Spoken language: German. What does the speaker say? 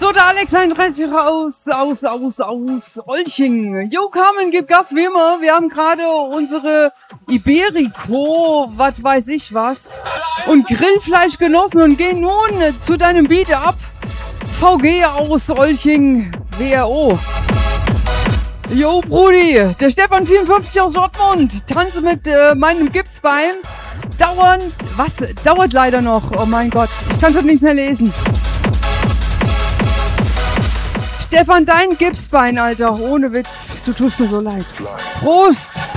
So, der Alex 31 aus Olching. Jo, Carmen, gib Gas wie immer. Wir haben gerade unsere Iberico, was weiß ich was, und Grillfleisch genossen und gehen nun zu deinem Beat ab. VG aus Olching, WRO. Jo, Brudi, der Stefan 54 aus Dortmund. Tanze mit meinem Gipsbein. Dauert leider noch. Oh mein Gott, ich kann es nicht mehr lesen. Stefan, dein Gipsbein, Alter, ohne Witz. Du tust mir so leid. Prost!